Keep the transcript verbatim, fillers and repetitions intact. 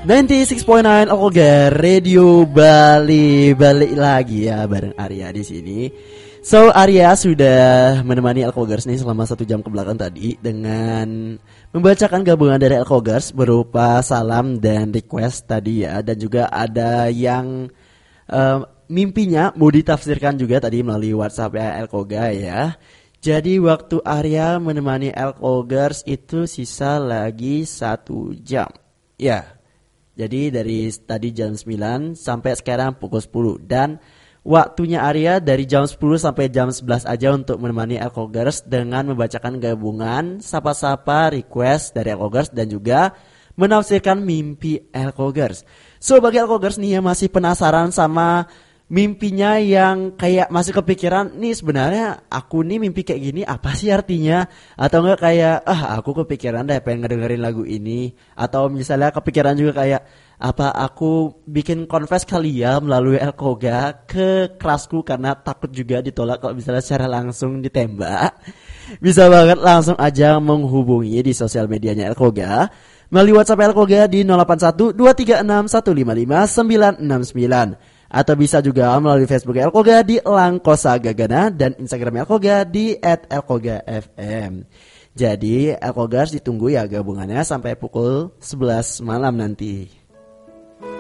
sembilan puluh enam koma sembilan Olga Radio Bali, balik lagi ya bareng Arya di sini. So Arya sudah menemani Elkogers nih selama satu jam kebelakang tadi dengan membacakan gabungan dari Elkogers berupa salam dan request tadi ya, dan juga ada yang uh, mimpinya mau ditafsirkan juga tadi melalui WhatsApp ya Elkoga ya. Jadi waktu Arya menemani Elkogers itu sisa lagi satu jam. Ya. Jadi dari tadi jam sembilan sampai sekarang pukul sepuluh. Dan waktunya Arya dari jam sepuluh sampai jam sebelas aja untuk menemani Elkogers dengan membacakan gabungan sapa-sapa request dari Elkogers dan juga menafsirkan mimpi Elkogers. So bagi Elkogers nih yang masih penasaran sama mimpinya yang kayak masih kepikiran, nih sebenarnya aku nih mimpi kayak gini apa sih artinya? Atau enggak kayak, ah aku kepikiran deh pengen ngedengerin lagu ini. Atau misalnya kepikiran juga kayak, apa aku bikin confess kali ya melalui Elkoga ke kelasku karena takut juga ditolak kalau misalnya secara langsung ditembak. Bisa banget langsung aja menghubungi di sosial medianya Elkoga melalui WhatsApp Elkoga di nol delapan satu dua tiga enam satu lima lima sembilan enam sembilan. Atau bisa juga melalui Facebook Elkoga di Langkosa Gagana dan Instagram Elkoga di et elkoga f m. Jadi Elkogers ditunggu ya gabungannya sampai pukul sebelas malam nanti.